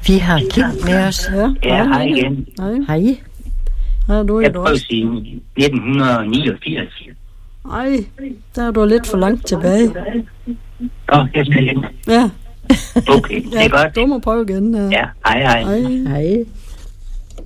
Vi har Kim med os. Ja, hej igen. Hej. Jeg prøvede siden 1989. Ej, der er du lidt for langt tilbage. Jeg skal igen. Ja. Okay, det er godt. Du må prøve igen. Ja, hej. Hej.